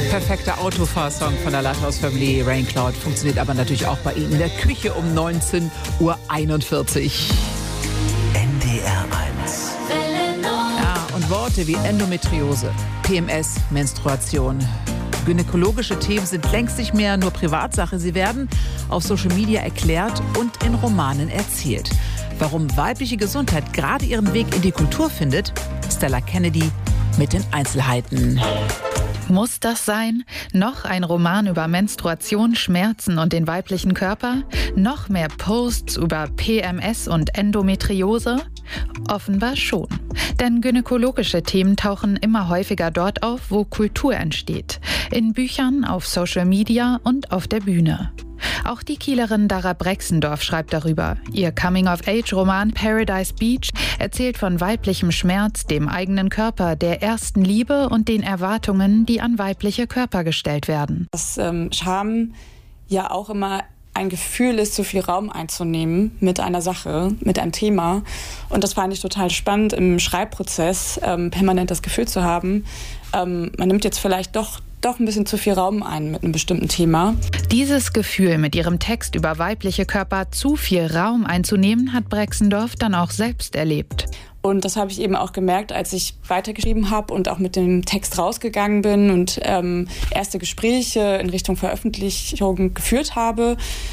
Perfekter Autofahrsong von der Lighthouse Family. Raincloud funktioniert aber natürlich auch bei Ihnen in der Küche um 19:41 Uhr. NDR 1. Ja, und Worte wie Endometriose, PMS, Menstruation. Gynäkologische Themen sind längst nicht mehr nur Privatsache. Sie werden auf Social Media erklärt und in Romanen erzählt. Warum weibliche Gesundheit gerade ihren Weg in die Kultur findet, Stella Kennedy mit den Einzelheiten. Muss das sein? Noch ein Roman über Menstruation, Schmerzen und den weiblichen Körper? Noch mehr Posts über PMS und Endometriose? Offenbar schon. Denn gynäkologische Themen tauchen immer häufiger dort auf, wo Kultur entsteht. In Büchern, auf Social Media und auf der Bühne. Auch die Kielerin Dara Brexendorf schreibt darüber. Ihr Coming-of-Age-Roman Paradise Beach erzählt von weiblichem Schmerz, dem eigenen Körper, der ersten Liebe und den Erwartungen, die an weibliche Körper gestellt werden. Dass Scham ja auch immer ein Gefühl ist, so viel Raum einzunehmen mit einer Sache, mit einem Thema. Und das fand ich total spannend im Schreibprozess, permanent das Gefühl zu haben, man nimmt jetzt vielleicht doch ein bisschen zu viel Raum ein mit einem bestimmten Thema. Dieses Gefühl, mit ihrem Text über weibliche Körper zu viel Raum einzunehmen, hat Brexendorf dann auch selbst erlebt. Und das habe ich eben auch gemerkt, als ich weitergeschrieben habe und auch mit dem Text rausgegangen bin und erste Gespräche in Richtung Veröffentlichung geführt habe,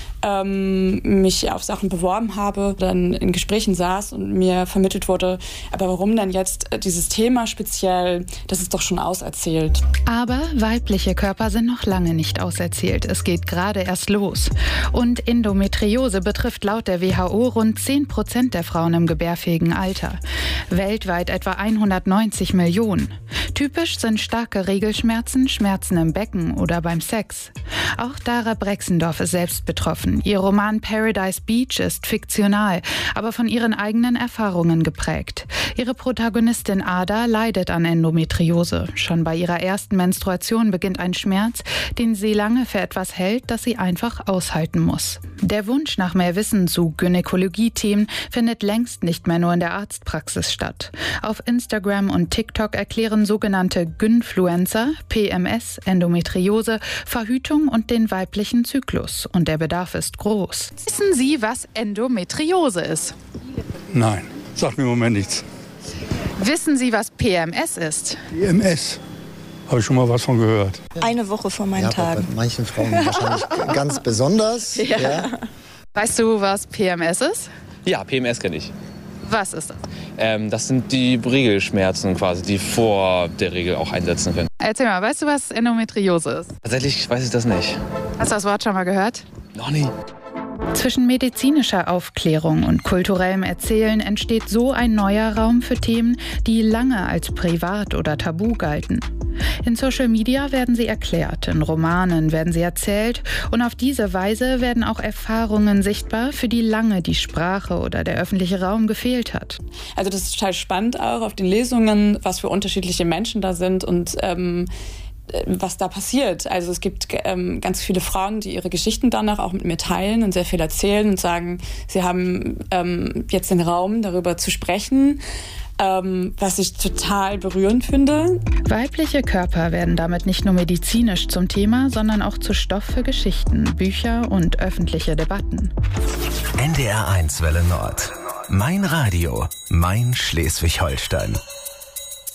mich auf Sachen beworben habe, dann in Gesprächen saß und mir vermittelt wurde, aber warum denn jetzt dieses Thema speziell, das ist doch schon auserzählt. Aber weibliche Körper sind noch lange nicht auserzählt. Es geht gerade erst los. Und Endometriose betrifft laut der WHO rund 10% der Frauen im gebärfähigen Alter. Weltweit etwa 190 Millionen. Typisch sind starke Regelschmerzen, Schmerzen im Becken oder beim Sex. Auch Dara Brexendorf ist selbst betroffen. Ihr Roman Paradise Beach ist fiktional, aber von ihren eigenen Erfahrungen geprägt. Ihre Protagonistin Ada leidet an Endometriose. Schon bei ihrer ersten Menstruation beginnt ein Schmerz, den sie lange für etwas hält, das sie einfach aushalten muss. Der Wunsch nach mehr Wissen zu Gynäkologie-Themen findet längst nicht mehr nur in der Arztpraxis statt. Auf Instagram und TikTok erklären sogenannte Gynfluencer PMS, Endometriose, Verhütung und den weiblichen Zyklus. Und der Bedarf ist groß. Wissen Sie, was Endometriose ist? Nein, sagt mir im Moment nichts. Wissen Sie, was PMS ist? PMS, habe ich schon mal was von gehört. Eine Woche vor meinen Tagen. Bei manchen Frauen wahrscheinlich ganz besonders. Ja. Ja. Weißt du, was PMS ist? Ja, PMS kenne ich. Was ist das? Das sind die Regelschmerzen quasi, die vor der Regel auch einsetzen können. Erzähl mal, weißt du, was Endometriose ist? Tatsächlich weiß ich das nicht. Hast du das Wort schon mal gehört? Noch nie. Zwischen medizinischer Aufklärung und kulturellem Erzählen entsteht so ein neuer Raum für Themen, die lange als privat oder tabu galten. In Social Media werden sie erklärt, in Romanen werden sie erzählt und auf diese Weise werden auch Erfahrungen sichtbar, für die lange die Sprache oder der öffentliche Raum gefehlt hat. Also das ist total spannend auch auf den Lesungen, was für unterschiedliche Menschen da sind und was da passiert. Also es gibt ganz viele Frauen, die ihre Geschichten danach auch mit mir teilen und sehr viel erzählen und sagen, sie haben jetzt den Raum, darüber zu sprechen, was ich total berührend finde. Weibliche Körper werden damit nicht nur medizinisch zum Thema, sondern auch zu Stoff für Geschichten, Bücher und öffentliche Debatten. NDR 1 Welle Nord. Mein Radio, mein Schleswig-Holstein.